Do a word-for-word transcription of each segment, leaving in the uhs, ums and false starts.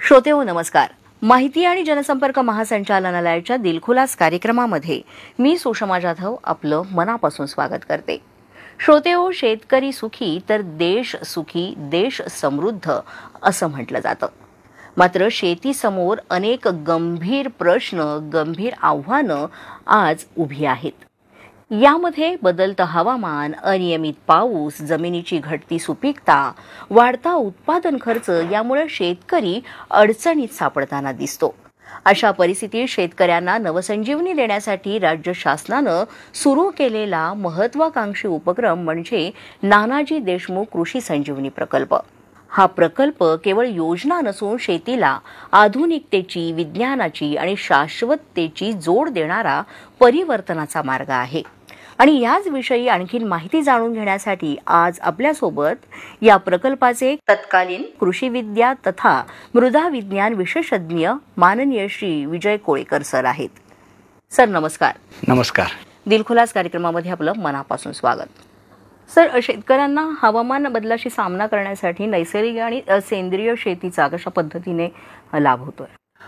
श्रोतेहो नमस्कार. माहिती आणि जनसंपर्क महासंचालनालयाच्या दिलखुलास कार्यक्रमामध्ये मी सुषमा जाधव आपलं मनापासून स्वागत करते. श्रोतेहो, शेतकरी सुखी तर देश सुखी, देश समृद्ध असं म्हटलं जातं. मात्र शेतीसमोर अनेक गंभीर प्रश्न, गंभीर आव्हानं आज उभी आहेत. यामध्ये बदलतं हवामान, अनियमित पाऊस, जमिनीची घटती सुपीकता, वाढता उत्पादन खर्च यामुळे शेतकरी अडचणीत सापडताना दिसतो. अशा परिस्थितीत शेतकऱ्यांना नवसंजीवनी देण्यासाठी राज्य शासनानं सुरू केलेला महत्त्वाकांक्षी उपक्रम म्हणजे नानाजी देशमुख कृषी संजीवनी प्रकल्प. हा प्रकल्प केवळ योजना नसून शेतीला आधुनिकतेची, विज्ञानाची आणि शाश्वततेची जोड देणारा परिवर्तनाचा मार्ग आहे. आणि याच विषयी आणखीन माहिती जाणून घेण्यासाठी आज आपल्यासोबत या प्रकल्पाचे तत्कालीन कृषीविद्या तथा मृदा विज्ञान विशेषज्ञ माननीय श्री विजय कोळेकर सर आहेत. सर नमस्कार. नमस्कार. दिलखुलास कार्यक्रमामध्ये आपलं मनापासून स्वागत. सर, शेतकऱ्यांना हवामान बदलाशी सामना करण्यासाठी नैसर्गिक आणि सेंद्रिय शेतीचा कशा पद्धतीने लाभ होतोय?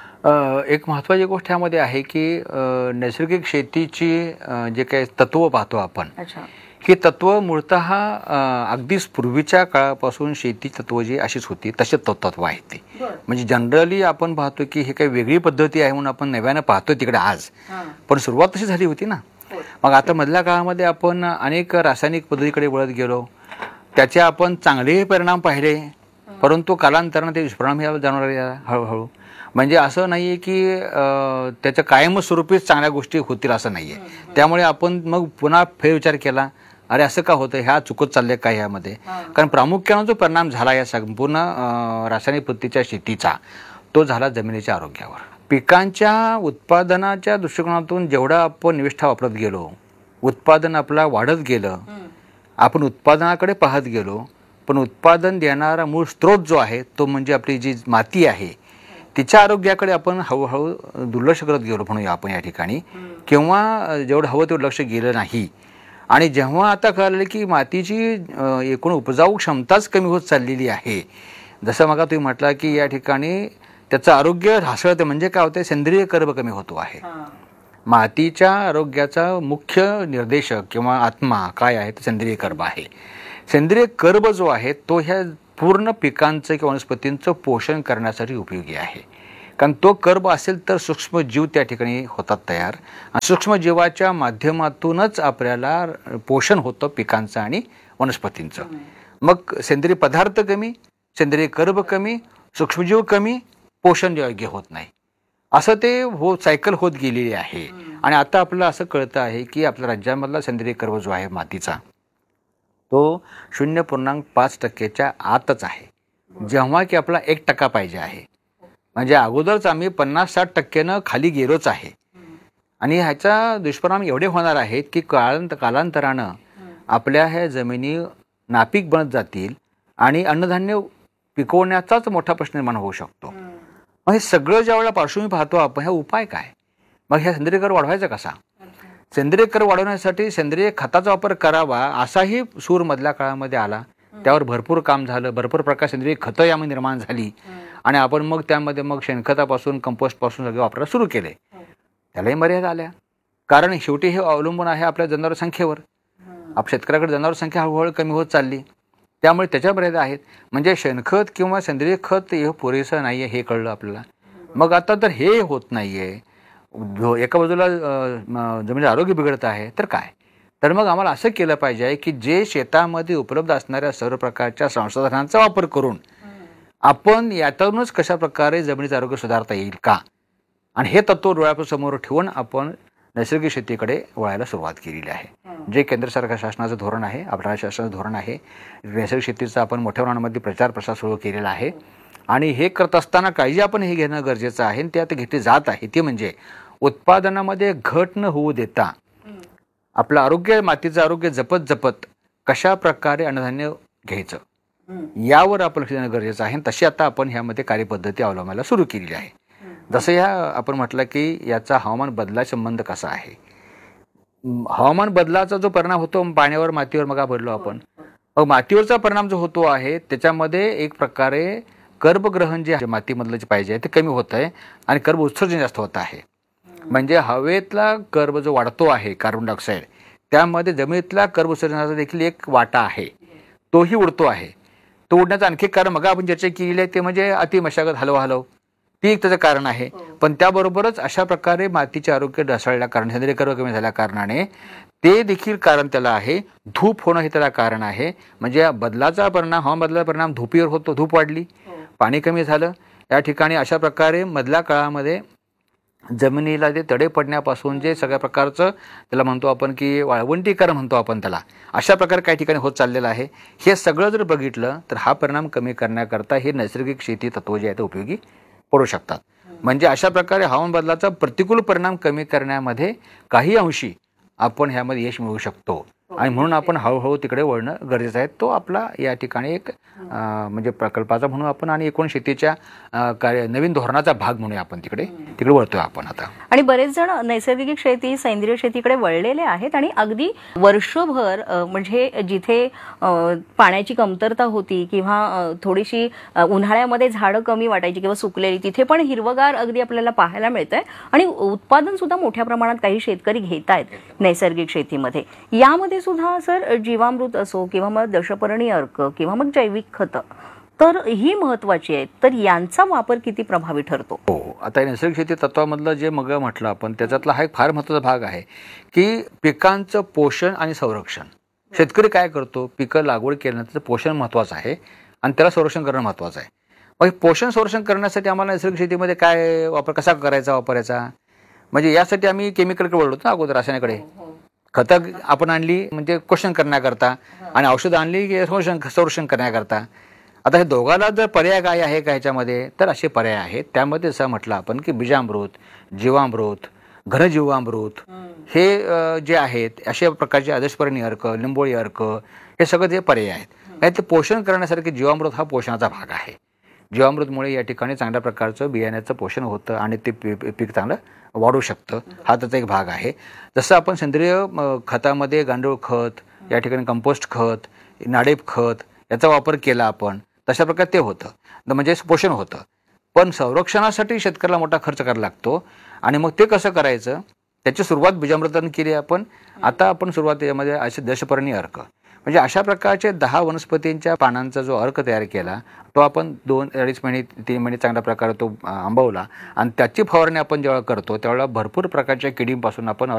एक महत्त्वाची गोष्ट यामध्ये आहे की नैसर्गिक शेतीची जे काही तत्व पाहतो आपण, ही तत्व मूळतः अगदीच पूर्वीच्या काळापासून शेती तत्व जी अशीच होती तसे तत्व आहे ते. म्हणजे जनरली आपण पाहतो की हे काही वेगळी पद्धती आहे म्हणून आपण नव्यानं पाहतो तिकडे आज, पण सुरुवात तशी झाली होती ना. मग आता मधल्या काळामध्ये आपण अनेक रासायनिक पद्धतीकडे वळत गेलो, त्याचे आपण चांगलेही परिणाम पाहिले, परंतु कालांतराने ते दुष्परिणाम हे जाणवणार आहे हळूहळू. म्हणजे असं नाही आहे की त्याच्या कायमस्वरूपीच चांगल्या गोष्टी होतील असं नाही आहे. त्यामुळे आपण मग पुन्हा फेरविचार केला, अरे असं का होतं, ह्या चुकत चाललंय का ह्यामध्ये. कारण प्रामुख्यानं जो परिणाम झाला या संपूर्ण रासायनिक पद्धतीच्या शेतीचा, तो झाला जमिनीच्या आरोग्यावर. पिकांच्या उत्पादनाच्या दृष्टिकोनातून जेवढा आपण निविष्ठा वापरत गेलो, उत्पादन आपला वाढत गेलं, आपण उत्पादनाकडे पाहत गेलो, पण उत्पादन देणारा मूळ स्रोत जो आहे तो म्हणजे आपली जी माती आहे तिच्या आरोग्याकडे आपण हळूहळू दुर्लक्ष करत गेलो म्हणूया आपण या ठिकाणी, किंवा जेवढं हवं तेवढं लक्ष गेलं नाही. आणि जेव्हा आता कळलं की मातीची एकूण उपजाऊ क्षमताच कमी होत चाललेली आहे, जसं मग तुम्ही म्हटलं की या ठिकाणी त्याचं आरोग्य ढासळतं, म्हणजे काय होतं, सेंद्रिय कर्ब कमी होतो आहे. मातीच्या आरोग्याचा मुख्य निर्देशक किंवा आत्मा काय आहे तर सेंद्रिय कर्ब आहे. सेंद्रिय कर्ब जो आहे तो ह्या पूर्ण पिकांचं किंवा वनस्पतींचं पोषण करण्यासाठी उपयोगी आहे. कारण तो कर्ब असेल तर सूक्ष्मजीव त्या ठिकाणी होतात तयार, आणि सूक्ष्मजीवाच्या माध्यमातूनच आपल्याला पोषण होतं पिकांचं आणि वनस्पतींचं. मग सेंद्रिय पदार्थ कमी, सेंद्रिय कर्ब कमी, सूक्ष्मजीव कमी, पोषण योग्य होत नाही, असं ते हो सायकल होत गेलेली आहे. आणि आता आपल्याला असं कळतं आहे की आपल्या राज्यामधला सेंद्रिय कर्ब जो आहे मातीचा, तो शून्य पूर्णांक पाच टक्क्याच्या आतच आहे, जेव्हा की आपला एक टक्का पाहिजे आहे. म्हणजे अगोदरच आम्ही पन्नास साठ टक्क्यानं खाली गेलोच आहे. आणि ह्याचा दुष्परिणाम एवढे होणार आहेत की कालांत कालांतरानं आपल्या ह्या जमिनी नापीक बनत जातील आणि अन्नधान्य पिकवण्याचाच मोठा प्रश्न निर्माण होऊ शकतो. मग हे सगळं ज्यावेळेला पार्श्वभूमी पाहतो आपण, ह्या उपाय काय, मग ह्या सेंद्रिय कर वाढवायचा कसा? सेंद्रिय कर वाढवण्यासाठी सेंद्रिय खताचा वापर करावा असाही सूर मधल्या काळामध्ये आला. त्यावर भरपूर काम झालं, भरपूर प्रकार सेंद्रिय खतं यामध्ये निर्माण झाली, आणि आपण मग त्यामध्ये मग शेणखतापासून कंपोस्टपासून सगळे वापरायला सुरू केले. त्यालाही मर्यादा आल्या, कारण शेवटी हे अवलंबून आहे आपल्या जनावर संख्येवर. आप शेतकऱ्याकडे जनावर संख्या हळूहळू कमी होत चालली, त्यामुळे त्याच्या मर्यादा आहेत. म्हणजे शेणखत किंवा सेंद्रिय खत हे पुरेसं नाही आहे हे कळलं आपल्याला. मग आता तर हे होत नाही आहे, एका बाजूला जमिनीचं आरोग्य बिघडत आहे, तर काय, तर मग आम्हाला असं केलं पाहिजे की जे शेतामध्ये उपलब्ध असणाऱ्या सर्व प्रकारच्या संसाधनांचा वापर करून आपण यातूनच कशा प्रकारे जमिनीचं आरोग्य सुधारता येईल का, आणि हे तत्व डोळ्यासमोर ठेवून आपण नैसर्गिक शेतीकडे वळायला सुरुवात केलेली आहे. जे केंद्र सरकार शासनाचं धोरण आहे, आपल्या शासनाचं धोरण आहे, नैसर्गिक शेतीचा आपण मोठ्या प्रमाणामध्ये प्रचार प्रसार सुरू केलेला आहे. आणि हे करत असताना काळजी आपण हे घेणं गरजेचं आहे, आणि ते आता घेतली जात आहे. ती म्हणजे उत्पादनामध्ये घट न होऊ देता आपलं आरोग्य, मातीचं आरोग्य जपत जपत कशा प्रकारे अन्नधान्य घ्यायचं यावर आपण लक्ष देणं गरजेचं आहे. तशी आता आपण ह्यामध्ये कार्यपद्धती अवलंबायला सुरू केलेली आहे. जसं ह्या आपण म्हटलं की याचा हवामान बदलाचा संबंध कसा आहे. हवामान बदलाचा जो परिणाम होतो पाण्यावर, मातीवर मग बोललो आपण, मग मातीवरचा परिणाम जो होतो आहे त्याच्यामध्ये एक प्रकारे कर्बग्रहण जे मातीमधलं जे पाहिजे ते कमी होत आहे आणि कर्ब उत्सर्जन जास्त होत आहे. म्हणजे हवेतला कर्ब जो वाढतो आहे कार्बन डायऑक्साईड, त्यामध्ये जमिनीतला कर्ब उत्सर्जनाचा देखील एक वाटा आहे, तोही उडतो आहे. तो उडण्याचं आणखी कारण मग आपण चर्चा केलेली आहे ते म्हणजे अतिमशागत हलव हलव ती एक त्याचं कारण आहे. पण त्याबरोबरच अशा प्रकारे मातीचे आरोग्य ढासळल्या कारण सेंद्रिय कर्ब कमी झाल्या कारणाने ते देखील कारण त्याला आहे. धूप होणं हे त्याला कारण आहे. म्हणजे बदलाचा परिणाम, हवामान बदलाचा परिणाम धुपीवर होतो. धूप वाढली, पाणी कमी झालं. या ठिकाणी अशा प्रकारे मधल्या काळामध्ये जमिनीला ते तडे पडण्यापासून जे सगळ्या प्रकारचं त्याला म्हणतो आपण की वाळवंटीकरण म्हणतो आपण त्याला, अशा प्रकारे काही ठिकाणी होत चाललेलं आहे. हे सगळं जर बघितलं तर हा परिणाम कमी करण्याकरता हे नैसर्गिक शेती तत्व जे आहे ते उपयोगी पडू शकतात. म्हणजे अशा प्रकारे हवामान बदलाचा प्रतिकूल परिणाम कमी करण्यामध्ये काही अंशी आपण ह्यामध्ये यश मिळवू शकतो आणि म्हणून आपण हळूहळू तिकडे वळणं गरजेचं आहे. तो आपला या ठिकाणी एक म्हणजे प्रकल्पाचा म्हणून आपण आणि एकूण शेतीच्या कार्य नवीन धोरणाचा भाग म्हणून आपण तिकडे तिकडे वळतोय आपण आता. आणि बरेच जण नैसर्गिक शेती सेंद्रिय शेतीकडे वळलेले आहेत आणि अगदी वर्षभर म्हणजे जिथे पाण्याची कमतरता होती किंवा थोडीशी उन्हाळ्यामध्ये झाडं कमी वाटायची किंवा सुकलेली, तिथे पण हिरवगार अगदी आपल्याला पाहायला मिळतंय आणि उत्पादन सुद्धा मोठ्या प्रमाणात काही शेतकरी घेत आहेत नैसर्गिक शेतीमध्ये. यामध्ये सुद्धा सर जीवामृत असो किंवा मग दशपर्णी अर्क किंवा मग जैविक खत तर ही महत्वाची आहेत, तर यांचा वापर किती प्रभावी ठरतो? हो, आता नैसर्गिक शेती तत्वामधलं जे मग म्हटलं आपण त्याच्यातला हा एक फार महत्त्वाचा भाग आहे की पिकांचं पोषण आणि संरक्षण. शेतकरी काय करतो, पिकं लागवड केल्यानंतर पोषण महत्त्वाचं आहे आणि त्याला संरक्षण करणं महत्त्वाचं आहे. मग पोषण संरक्षण करण्यासाठी आम्हाला नैसर्गिक शेतीमध्ये काय वापर कसा करायचा वापरायचा, म्हणजे यासाठी आम्ही केमिकलकडे वळलो ना अगोदर, रासायनिकडे. खतं आपण आणली म्हणजे पोषण करण्याकरता आणि औषधं आणली की संरक्षण संरक्षण करण्याकरता. आता हे दोघांना जर पर्याय काय आहे का ह्याच्यामध्ये, तर असे पर्याय आहेत. त्यामध्ये असं म्हटलं आपण की बीजामृत, जीवामृत, घनजीवामृत हे जे आहेत अशा प्रकारचे आदर्शपर्णी अर्क, लिंबोळी अर्क हे सगळं जे पर्याय आहेत. ते पोषण करण्यासारखे जीवामृत हा पोषणाचा भाग आहे. जीवामृतमुळे या ठिकाणी चांगल्या प्रकारचं बियाण्याचं पोषण होतं आणि ते पीक चांगलं वाढू शकतं. हा त्याचा एक भाग आहे. जसं आपण सेंद्रिय खतामध्ये गांडूळ खत, या ठिकाणी कंपोस्ट खत, नाडेप खत याचा वापर केला आपण, तशा प्रकारे ते होतं, म्हणजे पोषण होतं. पण संरक्षणासाठी शेतकऱ्याला मोठा खर्च करायला लागतो आणि मग ते कसं करायचं, त्याची सुरुवात बीजामृताने केली आपण. आता आपण सुरुवात त्याच्यामध्ये असे दशपर्णी अर्क म्हणजे अशा प्रकारचे दहा वनस्पतींच्या पानांचा जो अर्क तयार केला तो आपण दोन अडीच महिने तीन महिने चांगल्या प्रकारे तो आंबवला आणि त्याची फवारणी आपण जेव्हा करतो त्यावेळेला भरपूर प्रकारच्या किडींपासून आपण